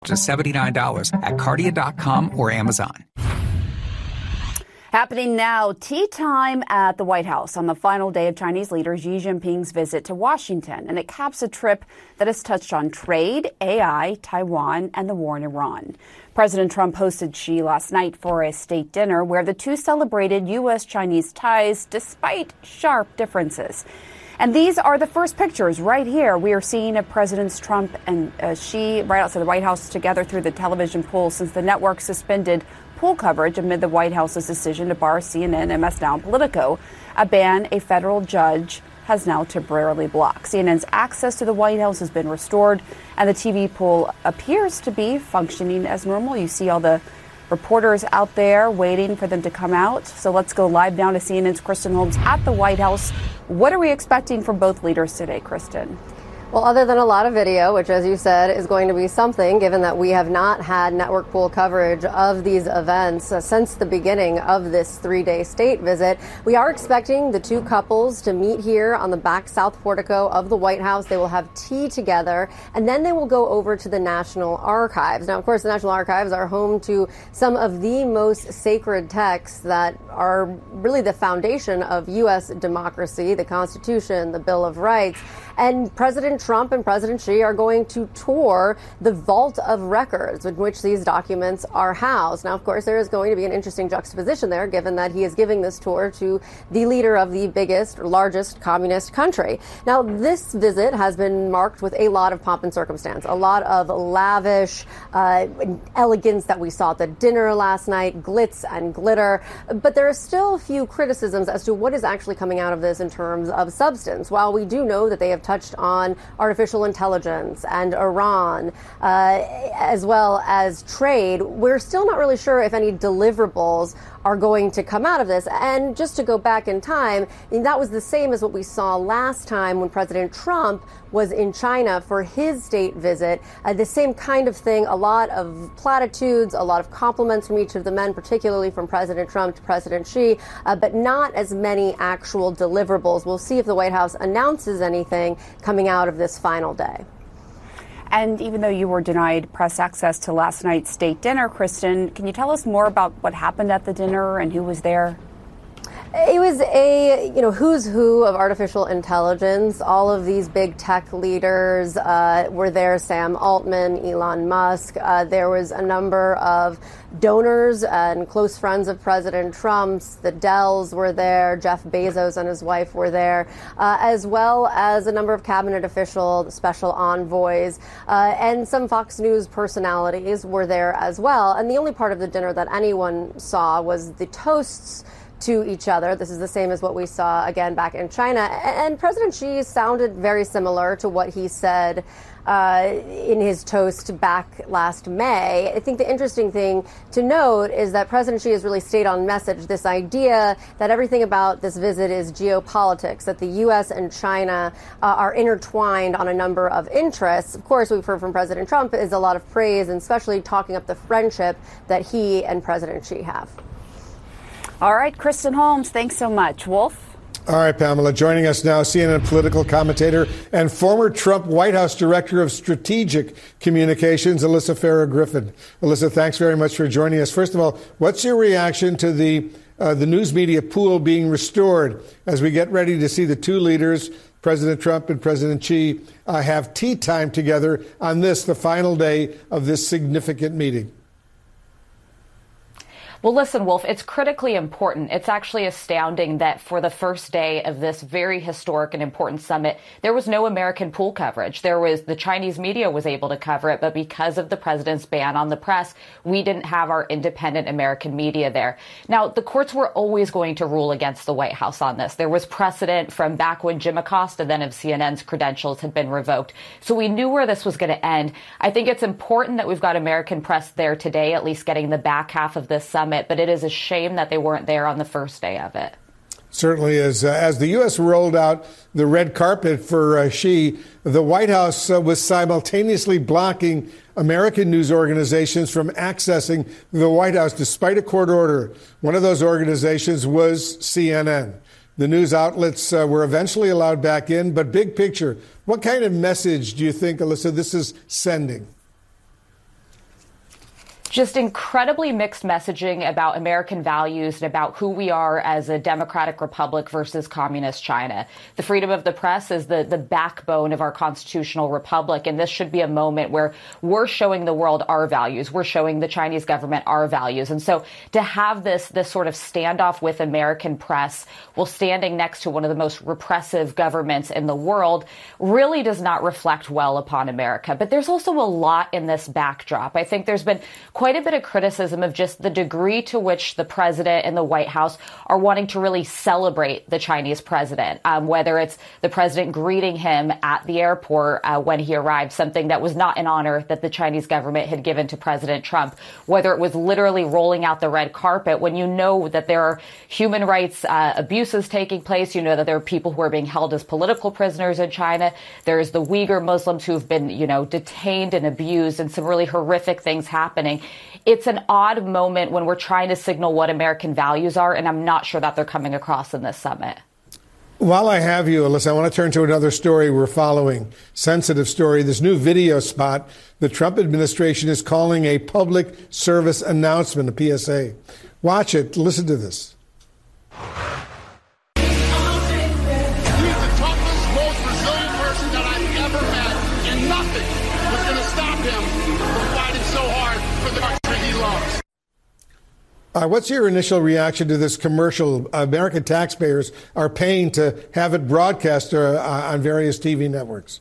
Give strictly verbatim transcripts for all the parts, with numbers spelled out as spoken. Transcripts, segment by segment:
Just seventy-nine dollars at Cardia dot com or Amazon. Happening now, tea time at the White House on the final day of Chinese leader Xi Jinping's visit to Washington. And it caps a trip that has touched on trade, A I, Taiwan, and the war in Iran. President Trump hosted Xi last night for a state dinner where the two celebrated U S Chinese ties despite sharp differences. And these are the first pictures right here. We are seeing of Presidents Trump and uh, Xi right outside the White House together through the television pool since the network suspended pool coverage amid the White House's decision to bar C N N, M S Now, and Politico, a ban a federal judge has now temporarily blocked. C N N's access to the White House has been restored, and the T V pool appears to be functioning as normal. You see all the reporters out there waiting for them to come out. So let's go live now to C N N's Kristen Holmes at the White House. What are we expecting from both leaders today, Kristen? Well, other than a lot of video, which, as you said, is going to be something, given that we have not had network pool coverage of these events uh, since the beginning of this three-day state visit, we are expecting the two couples to meet here on the back south portico of the White House. They will have tea together, and then they will go over to the National Archives. Now, of course, the National Archives are home to some of the most sacred texts that are really the foundation of U S democracy, the Constitution, the Bill of Rights. And President Trump and President Xi are going to tour the vault of records in which these documents are housed. Now, of course, there is going to be an interesting juxtaposition there, given that he is giving this tour to the leader of the biggest, largest communist country. Now, this visit has been marked with a lot of pomp and circumstance, a lot of lavish uh, elegance that we saw at the dinner last night, glitz and glitter. But there are still a few criticisms as to what is actually coming out of this in terms of substance. While we do know that they have touched on artificial intelligence and Iran, uh, as well as trade, we're still not really sure if any deliverables are going to come out of this. And just to go back in time, I mean, that was the same as what we saw last time when President Trump was in China for his state visit. Uh, the same kind of thing, a lot of platitudes, a lot of compliments from each of the men, particularly from President Trump to President Xi, uh, but not as many actual deliverables. We'll see if the White House announces anything coming out of this final day. And even though you were denied press access to last night's state dinner, Kristen, can you tell us more about what happened at the dinner and who was there? It was a, you know, who's who of artificial intelligence. All of these big tech leaders uh, were there. Sam Altman, Elon Musk. Uh, there was a number of donors and close friends of President Trump's. The Dells were there. Jeff Bezos and his wife were there, uh, as well as a number of cabinet officials, special envoys, uh, and some Fox News personalities were there as well. And the only part of the dinner that anyone saw was the toasts to each other. This is the same as what we saw again back in China. And President Xi sounded very similar to what he said uh, in his toast back last May. I think the interesting thing to note is that President Xi has really stayed on message, this idea that everything about this visit is geopolitics, that the U S and China uh, are intertwined on a number of interests. Of course, we've heard from President Trump is a lot of praise, and especially talking up the friendship that he and President Xi have. All right, Kristen Holmes, thanks so much. Wolf? All right, Pamela. Joining us now, C N N political commentator and former Trump White House Director of Strategic Communications, Alyssa Farah Griffin. Alyssa, thanks very much for joining us. First of all, what's your reaction to the uh, the news media pool being restored as we get ready to see the two leaders, President Trump and President Xi, uh, have tea time together on this, the final day of this significant meeting? Well, listen, Wolf, it's critically important. It's actually astounding that for the first day of this very historic and important summit, there was no American pool coverage. There was the Chinese media was able to cover it, but because of the president's ban on the press, we didn't have our independent American media there. Now, the courts were always going to rule against the White House on this. There was precedent from back when Jim Acosta, then of C N N's credentials, had been revoked. So we knew where this was going to end. I think it's important that we've got American press there today, at least getting the back half of this summit. But it is a shame that they weren't there on the first day of it. Certainly is. Uh, as the U S rolled out the red carpet for uh, Xi, the White House uh, was simultaneously blocking American news organizations from accessing the White House despite a court order. One of those organizations was C N N. The news outlets uh, were eventually allowed back in. But big picture, what kind of message do you think, Alyssa, this is sending? just incredibly mixed messaging about American values and about who we are as a democratic republic versus communist China. The freedom of the press is the, the backbone of our constitutional republic, and this should be a moment where we're showing the world our values. We're showing the Chinese government our values. And so to have this, this sort of standoff with American press while standing next to one of the most repressive governments in the world really does not reflect well upon America. But there's also a lot in this backdrop. I think there's been quite a bit of criticism of just the degree to which the president and the White House are wanting to really celebrate the Chinese president, um, whether it's the president greeting him at the airport uh, when he arrived, something that was not an honor that the Chinese government had given to President Trump, whether it was literally rolling out the red carpet when you know that there are human rights uh, abuses taking place. You know that there are people who are being held as political prisoners in China. There's the Uyghur Muslims who've been, you know, detained and abused, and some really horrific things happening. It's an odd moment when we're trying to signal what American values are, and I'm not sure that they're coming across in this summit. While I have you, Alyssa, I want to turn to another story we're following, sensitive story, this new video spot the Trump administration is calling a public service announcement, a P S A. Watch it. Listen to this. Uh, what's your initial reaction to this commercial American taxpayers are paying to have it broadcast uh, on various T V networks?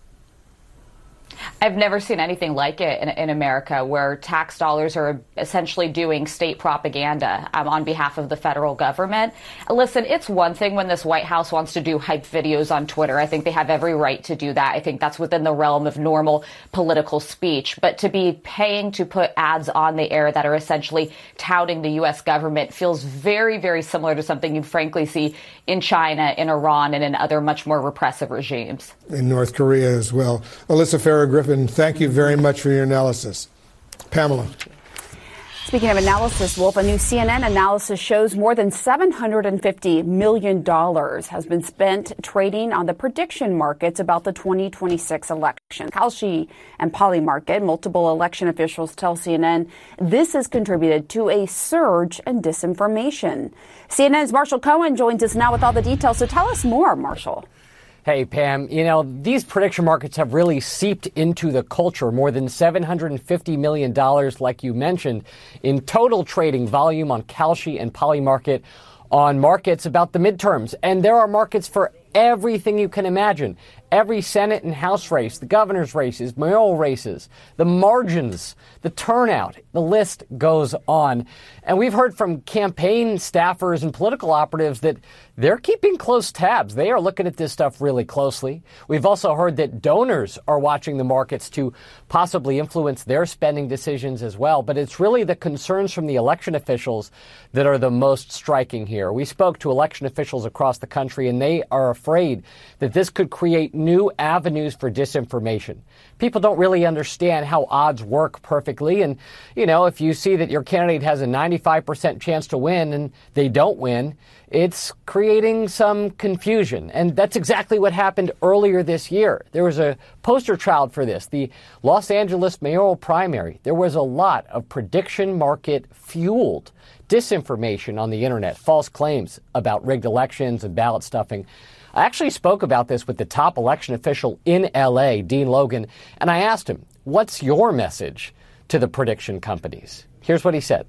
I've never seen anything like it in, in America, where tax dollars are essentially doing state propaganda um, on behalf of the federal government. Listen, it's one thing when this White House wants to do hype videos on Twitter. I think they have every right to do that. I think that's within the realm of normal political speech. But to be paying to put ads on the air that are essentially touting the U S government feels very, very similar to something you frankly see in China, in Iran, and in other much more repressive regimes. In North Korea as well. Alyssa Farah-Griffin, thank you very much for your analysis. Pamela. Speaking of analysis, Wolf, a new C N N analysis shows more than seven hundred fifty million dollars has been spent trading on the prediction markets about the twenty twenty-six election. Kalshi and Polymarket, multiple election officials tell C N N this has contributed to a surge in disinformation. C N N's Marshall Cohen joins us now with all the details. So tell us more, Marshall. Hey, Pam, you know, these prediction markets have really seeped into the culture. More than seven hundred fifty million dollars, like you mentioned, in total trading volume on Kalshi and Polymarket on markets about the midterms. And there are markets for everything you can imagine. Every Senate and House race, the governor's races, mayoral races, the margins, the turnout, the list goes on. And we've heard from campaign staffers and political operatives that they're keeping close tabs. They are looking at this stuff really closely. We've also heard that donors are watching the markets to possibly influence their spending decisions as well. But it's really the concerns from the election officials that are the most striking here. We spoke to election officials across the country, and they are afraid that this could create new avenues for disinformation. People don't really understand how odds work perfectly. And, you know, if you see that your candidate has a ninety-five percent chance to win and they don't win, it's creating some confusion. And that's exactly what happened earlier this year. There was a poster child for this, the Los Angeles mayoral primary. There was a lot of prediction market fueled disinformation on the internet, false claims about rigged elections and ballot stuffing. I actually spoke about this with the top election official in L A, Dean Logan, and I asked him, what's your message to the prediction companies? Here's what he said.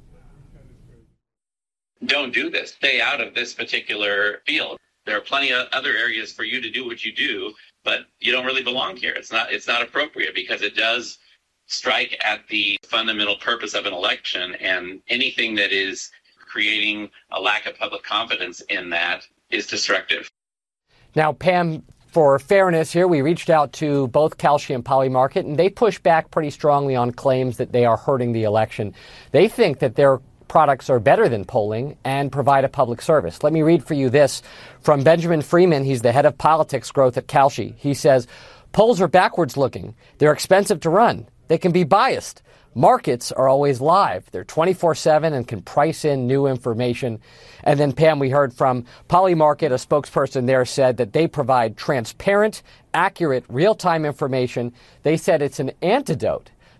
Don't do this. Stay out of this particular field. There are plenty of other areas for you to do what you do, but you don't really belong here. It's not, it's not appropriate because it does strike at the fundamental purpose of an election, and anything that is creating a lack of public confidence in that is destructive. Now, Pam, for fairness here, we reached out to both Kalshi and Polymarket, and they push back pretty strongly on claims that they are hurting the election. They think that their products are better than polling and provide a public service. Let me read for you this from Benjamin Freeman. He's the head of politics growth at Kalshi. He says, polls are backwards looking. They're expensive to run. They can be biased. Markets are always live. They're twenty-four seven and can price in new information. And then, Pam, we heard from Polymarket, a spokesperson there said that they provide transparent, accurate, real-time information. They said it's an antidote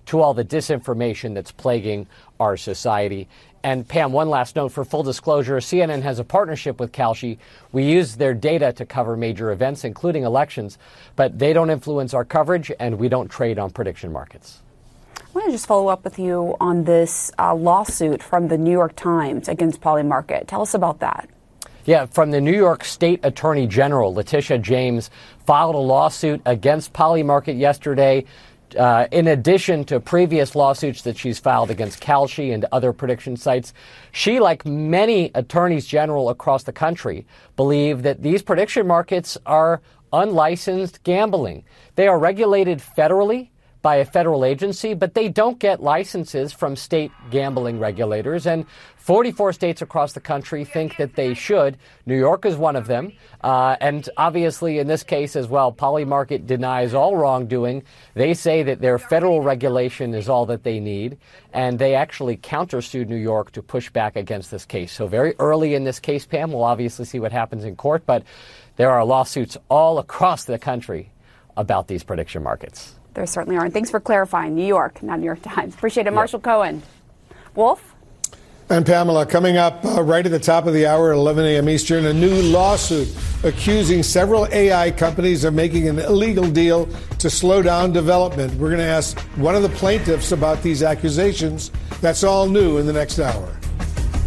to all the disinformation that's plaguing our society. And Pam, one last note for full disclosure, C N N has a partnership with Kalshi. We use their data to cover major events, including elections, but they don't influence our coverage and we don't trade on prediction markets. I want to just follow up with you on this uh, lawsuit from the New York Times against Polymarket. Tell us about that. Yeah, from the New York State Attorney General, Letitia James, filed a lawsuit against Polymarket yesterday. Uh, in addition to previous lawsuits that she's filed against Kalshi and other prediction sites, she, like many attorneys general across the country, believe that these prediction markets are unlicensed gambling. They are regulated federally by a federal agency, but they don't get licenses from state gambling regulators. And forty-four states across the country think that they should. New York is one of them. Uh, and obviously, in this case as well, Polymarket denies all wrongdoing. They say that their federal regulation is all that they need. And they actually countersued New York to push back against this case. So very early in this case, Pam, we'll obviously see what happens in court. But there are lawsuits all across the country about these prediction markets. There certainly are. And thanks for clarifying. New York, not New York Times. Appreciate it. Marshall yeah. Cohen. Wolf? And Pamela, coming up uh, right at the top of the hour at eleven a.m. Eastern, a new lawsuit accusing several A I companies of making an illegal deal to slow down development. We're going to ask one of the plaintiffs about these accusations. That's all new in the next hour.